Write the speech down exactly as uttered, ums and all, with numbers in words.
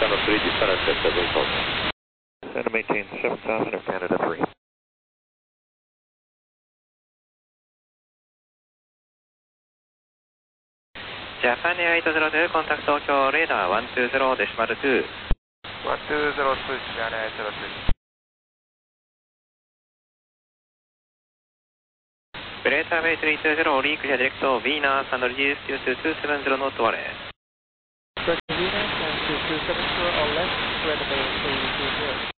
Channel three, descend at seven thousand. Descend and maintain seven thousand of Canada three. Japan Air eight zero two, contact Tokyo radar one two zero decimal two. one two zero two, Japan Air eight zero two. Operator Bay three two zero, leak direct to Venus and reduce to two seven zero knot warning. Venus and two two seven zero or less, spread Bay three two zero.